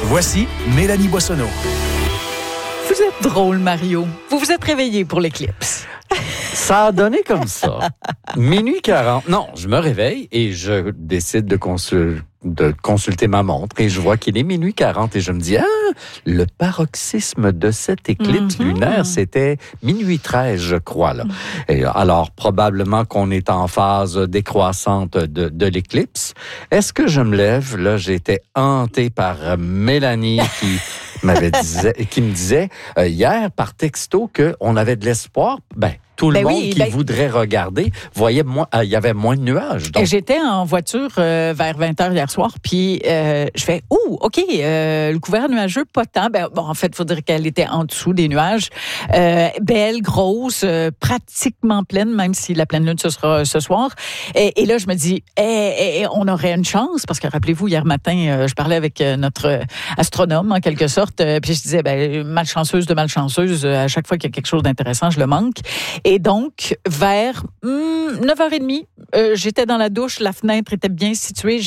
Voici Mélanie Boissonneau. Vous êtes drôle, Mario. Vous vous êtes réveillé pour l'éclipse. Ça a donné comme ça. Minuit 40. Non, je me réveille et je décide de consulter ma montre et je vois qu'il est minuit 40 et je me dis, le paroxysme de cette éclipse lunaire, c'était minuit 13, je crois. Là. Et alors, probablement qu'on est en phase décroissante de l'éclipse. Est-ce que je me lève? Là, j'étais hanté par Mélanie qui me disait hier par texto qu'on avait de l'espoir. Tout le monde qui voudrait regarder voyait il y avait moins de nuages. Donc. J'étais en voiture vers 20h hier soir, puis je fais « OK, le couvert nuageux, pas tant. » En fait, il faudrait qu'elle était en dessous des nuages. Belle, grosse, pratiquement pleine, même si la pleine lune, ce sera ce soir. Et là, je me dis, on aurait une chance, parce que rappelez-vous, hier matin, je parlais avec notre astronome, en quelque sorte, puis je disais, malchanceuse de malchanceuse, à chaque fois qu'il y a quelque chose d'intéressant, je le manque. Et donc, vers 9h30, j'étais dans la douche, la fenêtre était bien située.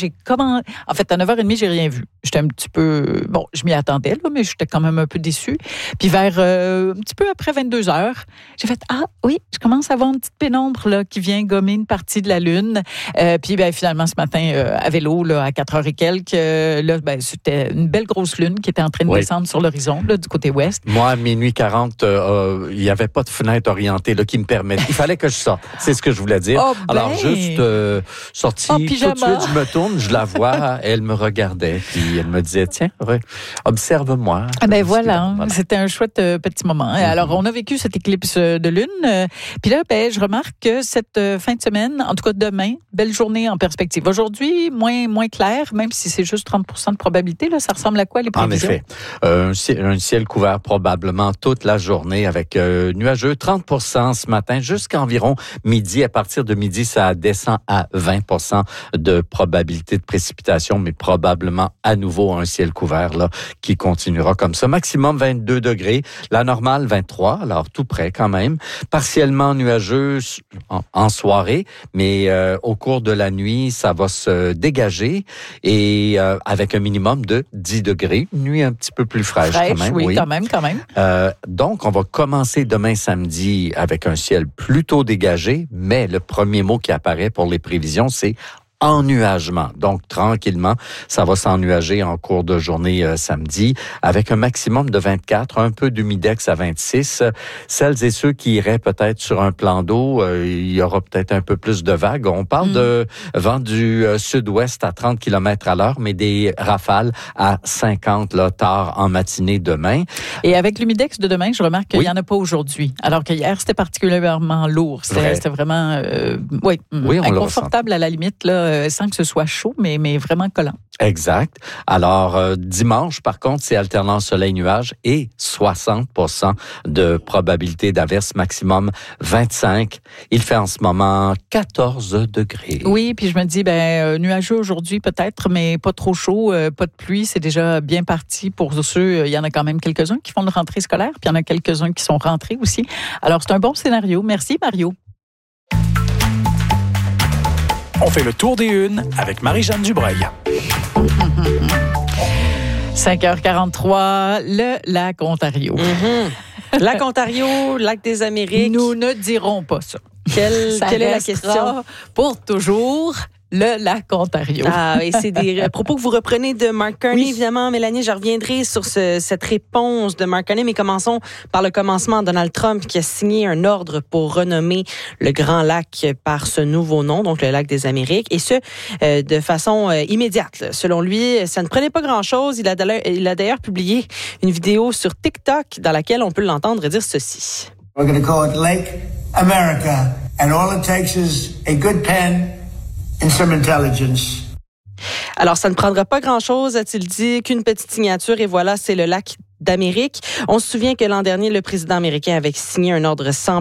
En fait, à 9h30, j'ai rien vu. J'étais un petit peu... Bon, je m'y attendais, là, mais j'étais quand même un peu déçue. Puis vers un petit peu après 22h, j'ai fait « Ah, oui, je commence à avoir une petite pénombre là, qui vient gommer une partie de la lune. » Puis finalement, ce matin, à vélo, là, à 4h et quelques, c'était une belle grosse lune qui était en train de descendre sur l'horizon, là, du côté ouest. Moi, à minuit 40, il n'y avait pas de fenêtre orientée là, qui me permettait. Il fallait que je sorte. C'est ce que je voulais dire. Alors, juste sorti, tout de suite, je me tourne, je la vois, elle me regardait, puis elle me disait, tiens, observe-moi. Voilà, c'était un chouette petit moment. Alors, on a vécu cette éclipse de lune. Puis là, je remarque que cette fin de semaine, en tout cas demain, belle journée en perspective. Aujourd'hui, moins clair, même si c'est juste 30% de probabilité. Là, ça ressemble à quoi, les prévisions? En effet, un ciel couvert probablement toute la journée avec nuageux, 30% ce matin jusqu'à environ midi. À partir de midi, ça descend à 20% de probabilité de précipitation, mais probablement à nouveau un ciel couvert là qui continuera comme ça. Maximum 22 degrés, la normale 23, alors tout près quand même. Partiellement nuageux en soirée, mais au cours de la nuit, ça va se dégager et avec un minimum de 10 degrés. Une nuit un petit peu plus fraîche quand même. Oui, quand même. Donc, on va commencer demain samedi avec un ciel plutôt dégagé, mais le premier mot qui apparaît pour les prévisions, c'est ennuagement. Donc, tranquillement, ça va s'ennuager en cours de journée samedi, avec un maximum de 24, un peu d'humidex à 26. Celles et ceux qui iraient peut-être sur un plan d'eau, il y aura peut-être un peu plus de vagues. On parle de vent du sud-ouest à 30 km à l'heure, mais des rafales à 50 là, tard en matinée demain. Et avec l'humidex de demain, je remarque qu'il n'y en a pas aujourd'hui, alors que hier, c'était particulièrement lourd. C'était vraiment inconfortable à la limite, là, sans que ce soit chaud, mais vraiment collant. Exact. Alors, dimanche, par contre, c'est alternance soleil-nuage et 60% de probabilité d'averse, maximum 25. Il fait en ce moment 14 degrés. Oui, puis je me dis, nuageux aujourd'hui peut-être, mais pas trop chaud, pas de pluie, c'est déjà bien parti pour ceux. Il y en a quand même quelques-uns qui font une rentrée scolaire, puis il y en a quelques-uns qui sont rentrés aussi. Alors, c'est un bon scénario. Merci, Mario. On fait le tour des unes avec Marie-Jeanne Dubreuil. 5h43, le lac Ontario. Lac Ontario, lac des Amériques. Nous ne dirons pas ça. Quelle est la question? Pour toujours, le lac Ontario. Et c'est des propos que vous reprenez de Mark Carney, évidemment. Mélanie, je reviendrai sur cette réponse de Mark Carney, mais commençons par le commencement. Donald Trump qui a signé un ordre pour renommer le Grand Lac par ce nouveau nom, donc le lac des Amériques, et ce, de façon immédiate. Selon lui, ça ne prenait pas grand-chose. Il a d'ailleurs publié une vidéo sur TikTok dans laquelle on peut l'entendre dire ceci. We're going to call it Lake America, and all it takes is a good pen and some intelligence. Alors, ça ne prendra pas grand-chose, a-t-il dit, qu'une petite signature, et voilà, c'est le lac d'Amérique. On se souvient que l'an dernier, le président américain avait signé un ordre semblable